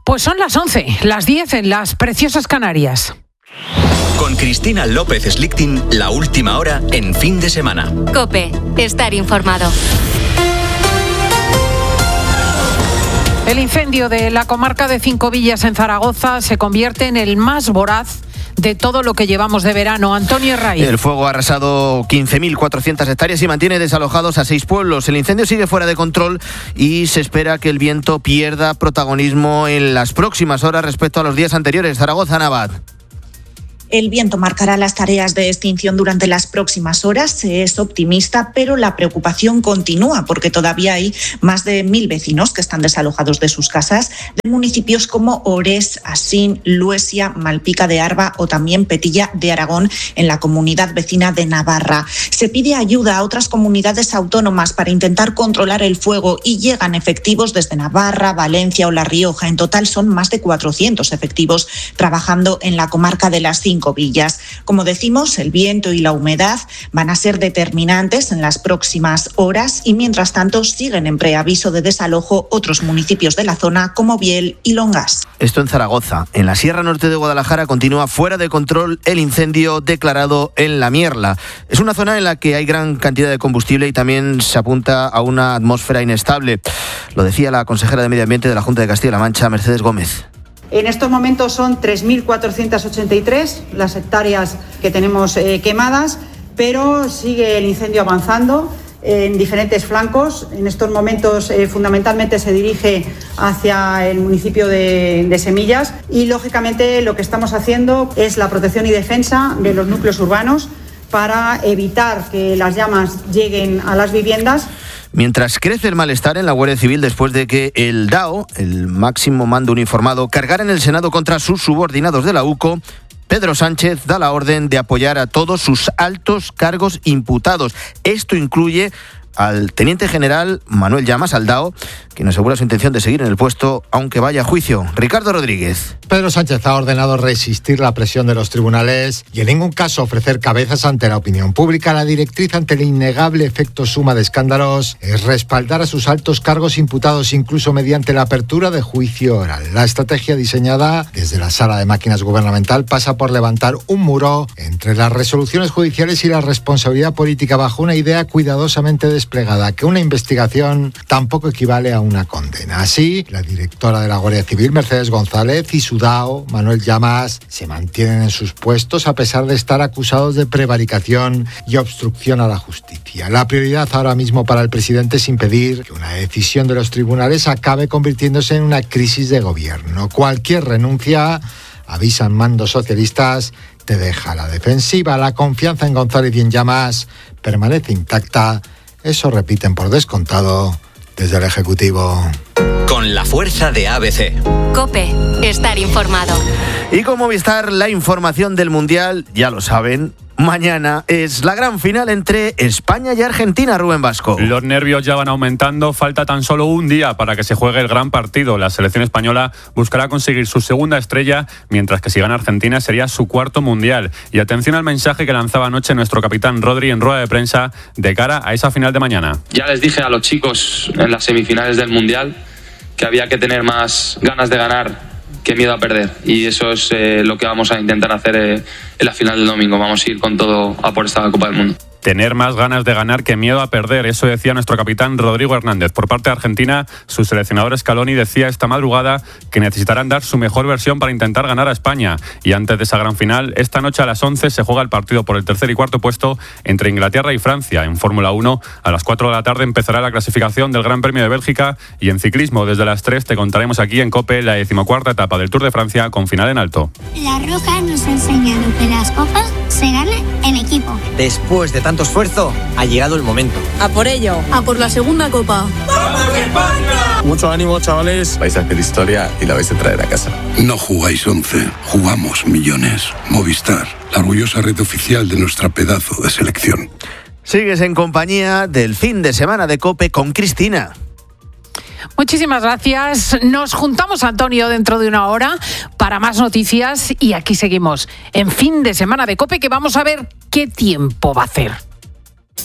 Pues son las 11, las 10 en las preciosas Canarias. Con Cristina López Slichting, la última hora en Fin de Semana. COPE, estar informado. El incendio de la comarca de Cinco Villas en Zaragoza se convierte en el más voraz de todo lo que llevamos de verano. Antonio Herray. El fuego ha arrasado 15.400 hectáreas y mantiene desalojados a 6 pueblos. El incendio sigue fuera de control y se espera que el viento pierda protagonismo en las próximas horas respecto a los días anteriores. Zaragoza, Navad. El viento marcará las tareas de extinción durante las próximas horas. Se es optimista, pero la preocupación continúa porque todavía hay más de 1.000 vecinos que están desalojados de sus casas de municipios como Orés, Asín, Luesia, Malpica de Arba o también Petilla de Aragón en la comunidad vecina de Navarra. Se pide ayuda a otras comunidades autónomas para intentar controlar el fuego y llegan efectivos desde Navarra, Valencia o La Rioja. En total son más de 400 efectivos trabajando en la comarca de las Cinco Villas. Como decimos, el viento y la humedad van a ser determinantes en las próximas horas y mientras tanto siguen en preaviso de desalojo otros municipios de la zona como Biel y Longas. Esto en Zaragoza. En la Sierra Norte de Guadalajara continúa fuera de control el incendio declarado en La Mierla. Es una zona en la que hay gran cantidad de combustible y también se apunta a una atmósfera inestable. Lo decía la consejera de Medio Ambiente de la Junta de Castilla-La Mancha, Mercedes Gómez. En estos momentos son 3.483 las hectáreas que tenemos quemadas, pero sigue el incendio avanzando en diferentes flancos. En estos momentos fundamentalmente se dirige hacia el municipio de Semillas y lógicamente lo que estamos haciendo es la protección y defensa de los núcleos urbanos para evitar que las llamas lleguen a las viviendas. Mientras crece el malestar en la Guardia Civil después de que el DAO, el máximo mando uniformado, cargara en el Senado contra sus subordinados de la UCO, Pedro Sánchez da la orden de apoyar a todos sus altos cargos imputados. Esto incluye al teniente general Manuel Llamas, al DAO, quien asegura su intención de seguir en el puesto aunque vaya a juicio. Ricardo Rodríguez. Pedro Sánchez ha ordenado resistir la presión de los tribunales y en ningún caso ofrecer cabezas ante la opinión pública. La directriz ante el innegable efecto suma de escándalos es respaldar a sus altos cargos imputados incluso mediante la apertura de juicio oral. La estrategia diseñada desde la Sala de Máquinas Gubernamental pasa por levantar un muro entre las resoluciones judiciales y la responsabilidad política bajo una idea cuidadosamente desplegada, que una investigación tampoco equivale a una condena. Así, la directora de la Guardia Civil, Mercedes González, y su DAO, Manuel Llamas, se mantienen en sus puestos a pesar de estar acusados de prevaricación y obstrucción a la justicia. La prioridad ahora mismo para el presidente es impedir que una decisión de los tribunales acabe convirtiéndose en una crisis de gobierno. Cualquier renuncia, avisan mandos socialistas, te deja a la defensiva. La confianza en González y en Llamas permanece intacta. Eso repiten por descontado desde el Ejecutivo. Con la fuerza de ABC. COPE, estar informado. Y con Movistar, la información del Mundial, ya lo saben, mañana es la gran final entre España y Argentina, Rubén Vasco. Los nervios ya van aumentando, falta tan solo un día para que se juegue el gran partido. La selección española buscará conseguir su segunda estrella, mientras que si gana Argentina sería su cuarto mundial. Y atención al mensaje que lanzaba anoche nuestro capitán Rodri en rueda de prensa de cara a esa final de mañana. Ya les dije a los chicos en las semifinales del mundial que había que tener más ganas de ganar que miedo a perder, y eso es lo que vamos a intentar hacer en la final del domingo. Vamos a ir con todo a por esta Copa del Mundo. Tener más ganas de ganar que miedo a perder, eso decía nuestro capitán Rodrigo Hernández. Por parte de Argentina, su seleccionador Scaloni decía esta madrugada que necesitarán dar su mejor versión para intentar ganar a España. Y antes de esa gran final, esta noche a las 11 se juega el partido por el tercer y cuarto puesto entre Inglaterra y Francia. En Fórmula 1, a las 4 de la tarde empezará la clasificación del Gran Premio de Bélgica, y en ciclismo, desde las 3 te contaremos aquí en COPE la 14ª etapa del Tour de Francia con final en alto. La Roca nos ha enseñado que las copas se ganan en equipo. Después de tanto esfuerzo, ha llegado el momento. A por ello. A por la segunda copa. ¡Vamos España! Mucho ánimo, chavales. Vais a hacer historia y la vais a traer a casa. No jugáis 11, jugamos millones. Movistar, la orgullosa red oficial de nuestra pedazo de selección. Sigues en compañía del fin de semana de COPE con Cristina. Muchísimas gracias. Nos juntamos, Antonio, dentro de una hora para más noticias y aquí seguimos en fin de semana de COPE, que vamos a ver qué tiempo va a hacer.